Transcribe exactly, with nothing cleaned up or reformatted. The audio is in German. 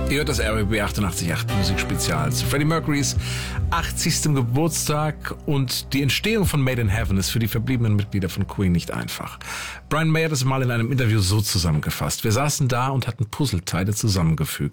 Ihr hört das R B B achtundachtzig Komma acht Musikspezial zu Freddie Mercurys achtzigsten Geburtstag, und die Entstehung von Made in Heaven ist für die verbliebenen Mitglieder von Queen nicht einfach. Brian May hat es mal in einem Interview so zusammengefasst: Wir saßen da und hatten Puzzleteile zusammengefügt.